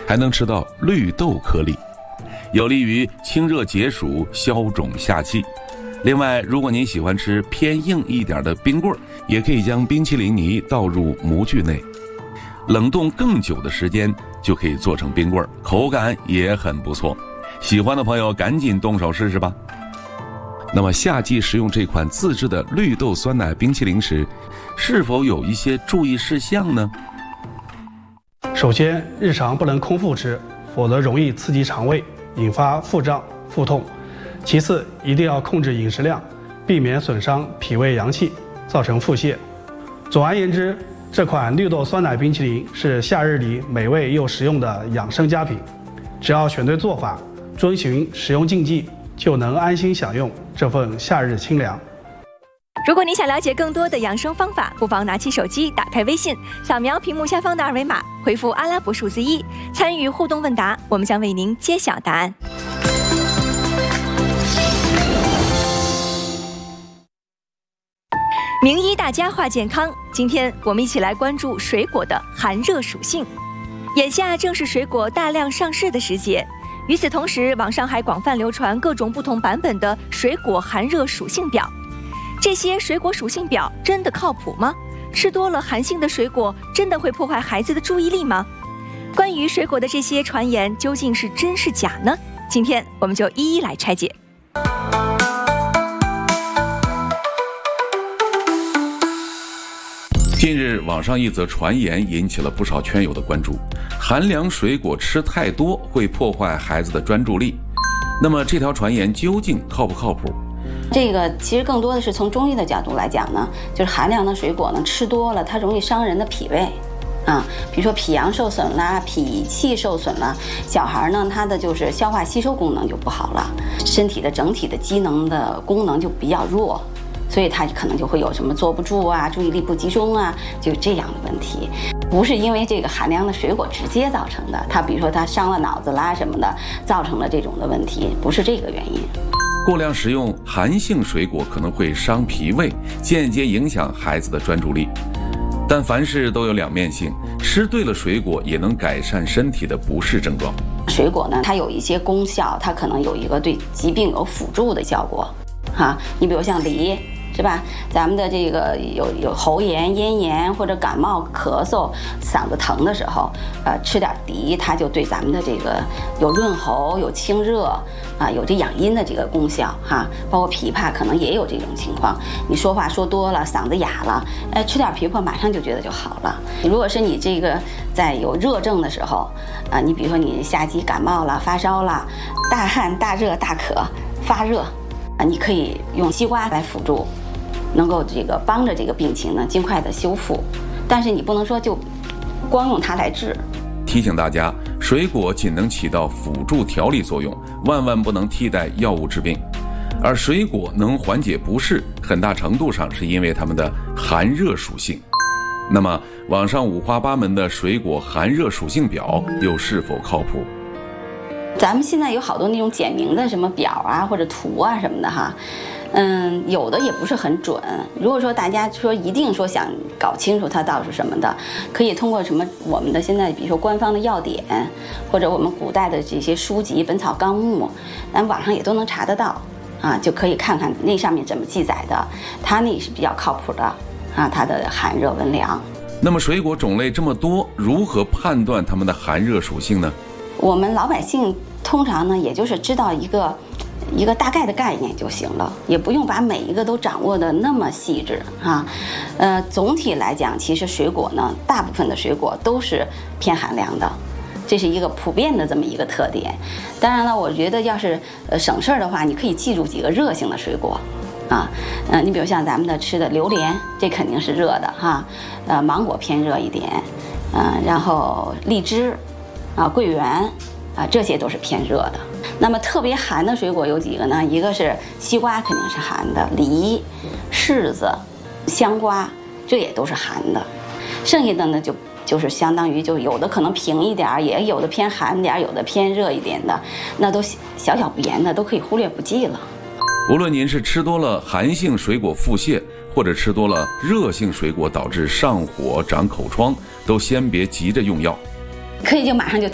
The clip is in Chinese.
还能吃到绿豆颗粒，有利于清热解暑、消肿下气。另外，如果您喜欢吃偏硬一点的冰棍，也可以将冰淇淋泥倒入模具内，冷冻更久的时间就可以做成冰棍，口感也很不错。喜欢的朋友赶紧动手试试吧。那么夏季食用这款自制的绿豆酸奶冰淇淋时，是否有一些注意事项呢？ 首先，日常不能空腹吃，否则容易刺激肠胃，引发腹胀、腹痛。其次，一定要控制饮食量，避免损伤脾胃阳气，造成腹泻。总而言之，这款绿豆酸奶冰淇淋是夏日里美味又实用的养生佳品。只要选对做法，遵循食用禁忌，就能安心享用这份夏日清凉。 如果你想了解更多的养生方法，不妨拿起手机，打开微信，扫描屏幕下方的二维码，回复阿拉伯数字1，参与互动问答，我们将为您揭晓答案。名医大家话健康，今天我们一起来关注水果的寒热属性。眼下正是水果大量上市的时节，与此同时，网上还广泛流传各种不同版本的水果寒热属性表。这些水果属性表真的靠谱吗？吃多了寒性的水果真的会破坏孩子的注意力吗？关于水果的这些传言究竟是真是假呢？今天我们就一一来拆解。 近日，网上一则传言引起了不少圈友的关注：寒凉水果吃太多会破坏孩子的专注力。那么这条传言究竟靠不靠谱？ 这个其实更多的是从中医的角度来讲呢，就是寒凉的水果呢吃多了，它容易伤人的脾胃。比如说脾阳受损啦，脾气受损啦，小孩呢他的就是消化吸收功能就不好了，身体的整体的机能的功能就比较弱。所以他可能就会有什么坐不住啊、注意力不集中啊，就这样的问题，不是因为这个寒凉的水果直接造成的。他比如说他伤了脑子啦什么的，造成了这种的问题，不是这个原因。 过量食用寒性水果可能会伤脾胃，间接影响孩子的专注力。但凡事都有两面性，吃对了水果也能改善身体的不适症状。 水果呢，它有一些功效，它可能有一个对疾病有辅助的效果。你比如像梨。是吧？咱们的这个有喉炎、咽炎或者感冒、咳嗽、嗓子疼的时候，吃点梨，它就对咱们的这个有润喉、有清热有这养阴的这个功效包括枇杷可能也有这种情况。你说话说多了，嗓子哑了，吃点枇杷马上就觉得就好了。如果是你这个在有热症的时候你比如说你夏季感冒了、发烧了、大汗、大热、大渴、发热你可以用西瓜来辅助。能够这个帮着这个病情呢尽快的修复，但是你不能说就光用它来治。 提醒大家，水果仅能起到辅助调理作用，万万不能替代药物治病。而水果能缓解不适，很大程度上是因为它们的寒热属性。那么，网上五花八门的水果寒热属性表又是否靠谱？ 咱们现在有好多那种简明的什么表或者图什么的有的也不是很准。如果说大家说一定说想搞清楚它到底是什么的，可以通过什么我们的现在比如说官方的药典，或者我们古代的这些书籍《本草纲目》，咱网上也都能查得到就可以看看那上面怎么记载的，它那是比较靠谱的它的寒热温凉。 那么水果种类这么多，如何判断它们的寒热属性呢？ 我们老百姓通常呢，也就是知道一个大概的概念就行了，也不用把每一个都掌握的那么细致总体来讲，其实水果呢，大部分的水果都是偏寒凉的，这是一个普遍的这么一个特点。当然了，我觉得要是省事儿的话，你可以记住几个热性的水果你比如像咱们的吃的榴莲，这肯定是热的芒果偏热一点然后荔枝桂圆这些都是偏热的。那么特别寒的水果有几个呢？一个是西瓜，肯定是寒的；梨、柿子、香瓜，这也都是寒的。剩下的呢，就是相当于就有的可能平一点，也有的偏寒点，有的偏热一点的，那都小小不言的，都可以忽略不计了。 无论您是吃多了寒性水果腹泻，或者吃多了热性水果导致上火、长口疮，都先别急着用药， 可以就马上就